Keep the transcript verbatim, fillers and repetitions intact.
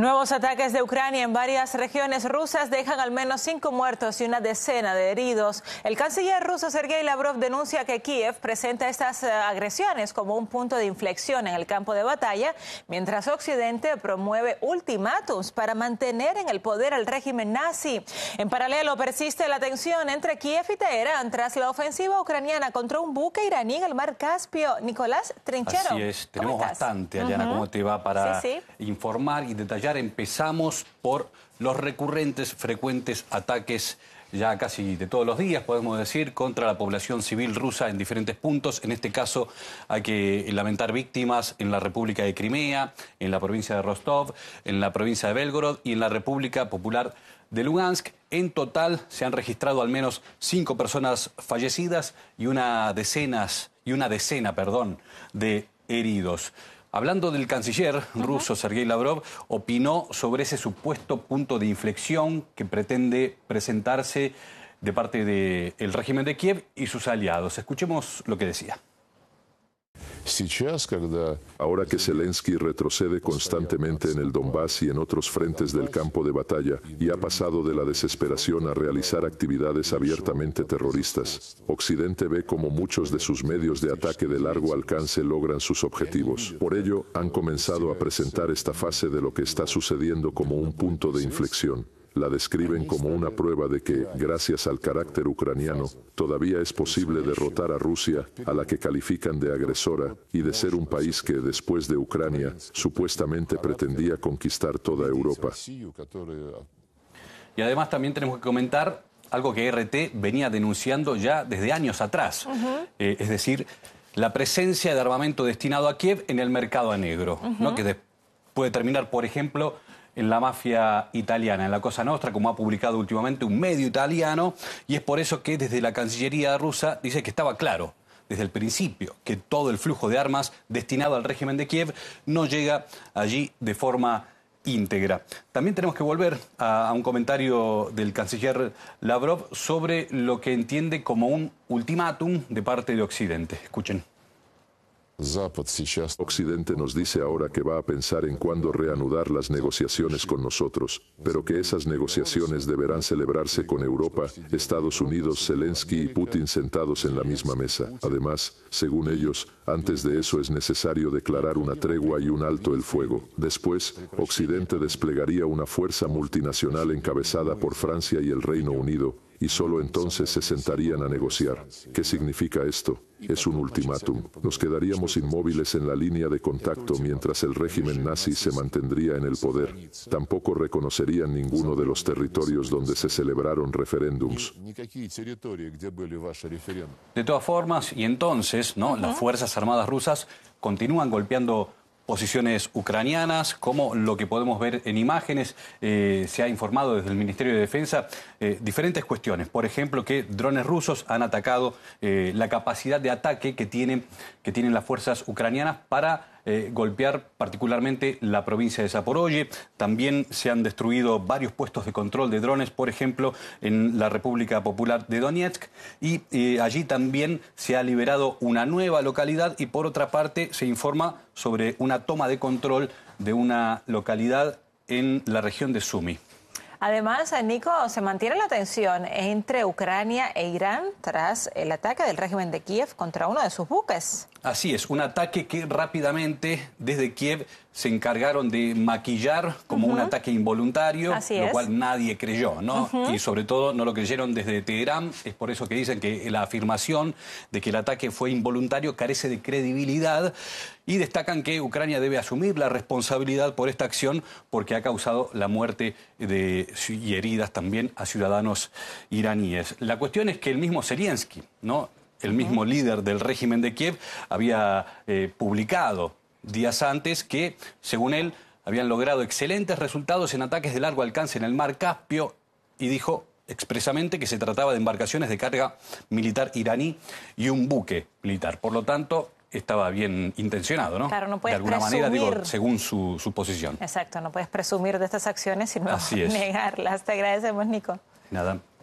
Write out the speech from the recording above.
Nuevos ataques de Ucrania en varias regiones rusas dejan al menos cinco muertos y una decena de heridos. El canciller ruso Sergei Lavrov denuncia que Kiev presenta estas agresiones como un punto de inflexión en el campo de batalla, mientras Occidente promueve ultimátums para mantener en el poder al régimen nazi. En paralelo, persiste la tensión entre Kiev y Teherán tras la ofensiva ucraniana contra un buque iraní en el mar Caspio. Nicolás Trinchero. Así es, tenemos bastante, Ariana, uh-huh. ¿Cómo te va para sí, sí. informar y detallar? Empezamos por los recurrentes, frecuentes ataques ya casi de todos los días, podemos decir, contra la población civil rusa en diferentes puntos. En este caso hay que lamentar víctimas en la República de Crimea, en la provincia de Rostov, en la provincia de Belgorod y en la República Popular de Lugansk. En total se han registrado al menos cinco personas fallecidas y una decenas, y una decena, perdón, de heridos. Hablando del canciller ruso uh-huh. Sergei Lavrov, opinó sobre ese supuesto punto de inflexión que pretende presentarse de parte del régimen de Kiev y sus aliados. Escuchemos lo que decía. Ahora que Zelensky retrocede constantemente en el Donbass y en otros frentes del campo de batalla y ha pasado de la desesperación a realizar actividades abiertamente terroristas, Occidente ve como muchos de sus medios de ataque de largo alcance logran sus objetivos. Por ello, han comenzado a presentar esta fase de lo que está sucediendo como un punto de inflexión. La describen como una prueba de que, gracias al carácter ucraniano, todavía es posible derrotar a Rusia, a la que califican de agresora, y de ser un país que, después de Ucrania, supuestamente pretendía conquistar toda Europa. Y además también tenemos que comentar algo que R T venía denunciando ya desde años atrás. Uh-huh. eh, es decir, la presencia de armamento destinado a Kiev en el mercado negro, uh-huh. ¿no? Que de, puede terminar, por ejemplo, en la mafia italiana, en la Cosa Nostra, como ha publicado últimamente un medio italiano, y es por eso que desde la Cancillería rusa dice que estaba claro desde el principio que todo el flujo de armas destinado al régimen de Kiev no llega allí de forma íntegra. También tenemos que volver a, a un comentario del canciller Lavrov sobre lo que entiende como un ultimátum de parte de Occidente. Escuchen. Occidente nos dice ahora que va a pensar en cuándo reanudar las negociaciones con nosotros, pero que esas negociaciones deberán celebrarse con Europa, Estados Unidos, Zelensky y Putin sentados en la misma mesa. Además, según ellos, antes de eso es necesario declarar una tregua y un alto el fuego. Después, Occidente desplegaría una fuerza multinacional encabezada por Francia y el Reino Unido, y solo entonces se sentarían a negociar. ¿Qué significa esto? Es un ultimátum. Nos quedaríamos inmóviles en la línea de contacto mientras el régimen nazi se mantendría en el poder. Tampoco reconocerían ninguno de los territorios donde se celebraron referéndums. De todas formas, y entonces, ¿no? Uh-huh. Las Fuerzas Armadas rusas continúan golpeando posiciones ucranianas, como lo que podemos ver en imágenes. Eh, se ha informado desde el Ministerio de Defensa eh, diferentes cuestiones. Por ejemplo, que drones rusos han atacado eh, la capacidad de ataque que tienen, que tienen las fuerzas ucranianas para eh, golpear particularmente la provincia de Zaporozhye. También se han destruido varios puestos de control de drones, por ejemplo, en la República Popular de Donetsk. Y eh, allí también se ha liberado una nueva localidad y, por otra parte, se informa sobre una toma de control de una localidad en la región de Sumy. Además, Nico, se mantiene la tensión entre Ucrania e Irán tras el ataque del régimen de Kiev contra uno de sus buques. Así es, un ataque que rápidamente desde Kiev se encargaron de maquillar como uh-huh. un ataque involuntario, Así lo es. cual nadie creyó, ¿no? Uh-huh. Y sobre todo no lo creyeron desde Teherán. Es por eso que dicen que la afirmación de que el ataque fue involuntario carece de credibilidad, y destacan que Ucrania debe asumir la responsabilidad por esta acción porque ha causado la muerte de, y heridas también a ciudadanos iraníes. La cuestión es que el mismo Zelensky, ¿no? El mismo uh-huh. líder del régimen de Kiev había eh, publicado días antes que, según él, habían logrado excelentes resultados en ataques de largo alcance en el mar Caspio, y dijo expresamente que se trataba de embarcaciones de carga militar iraní y un buque militar. Por lo tanto, estaba bien intencionado, ¿no? Claro, no puedes de alguna presumir. manera, digo, según su, su posición. Exacto, no puedes presumir de estas acciones, sino Así es. negarlas. Te agradecemos, Nico. Nada.